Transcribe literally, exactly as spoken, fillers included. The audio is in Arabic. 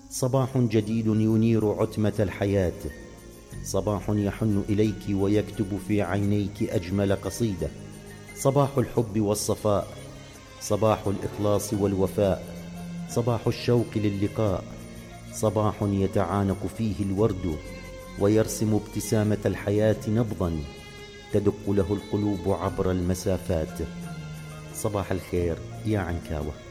صباح جديد ينير عتمة الحياة، صباح يحن إليك ويكتب في عينيك أجمل قصيدة. صباح الحب والصفاء، صباح الإخلاص والوفاء، صباح الشوق للقاء، صباح يتعانق فيه الورد ويرسم ابتسامة الحياة نبضا تدق له القلوب عبر المسافات. صباح الخير يا عنكاوة.